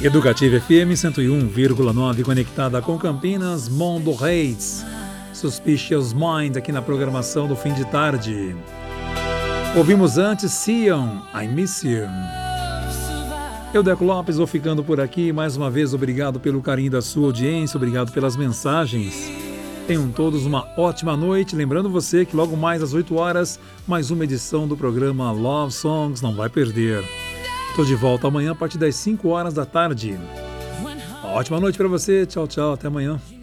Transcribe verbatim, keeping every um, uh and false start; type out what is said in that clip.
Educativa F M cento e um vírgula nove, conectada com Campinas, Mondo Reis, Suspicious Mind, aqui na programação do fim de tarde. Ouvimos antes Sion, I Miss You. Eu, Deco Lopes, vou ficando por aqui. Mais uma vez, obrigado pelo carinho da sua audiência, obrigado pelas mensagens. Tenham todos uma ótima noite. Lembrando você que logo mais às oito horas, mais uma edição do programa Love Songs, não vai perder. Estou de volta amanhã a partir das cinco horas da tarde. Uma ótima noite para você. Tchau, tchau. Até amanhã.